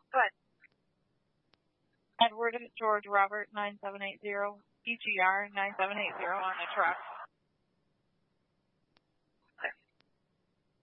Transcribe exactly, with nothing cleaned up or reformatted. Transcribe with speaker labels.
Speaker 1: Good. Edward George Robert nine seven eight zero, E G R nine seven eight zero on the truck.